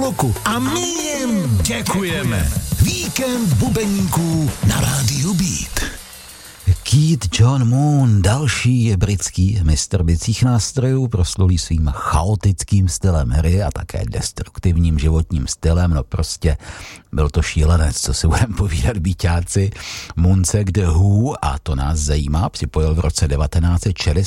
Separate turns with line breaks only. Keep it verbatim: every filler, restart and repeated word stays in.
kloku a my jim děkujeme. Víkend bubeníků na rádiu Beat.
Keith John Moon, další britský mistr bicích nástrojů, proslulý svým chaotickým stylem hry a také destruktivním životním stylem. No prostě byl to šílenec, co si budeme povídat, býťáci. Moonsek The Who, a to nás zajímá, připojil v roce devatenáct set šedesát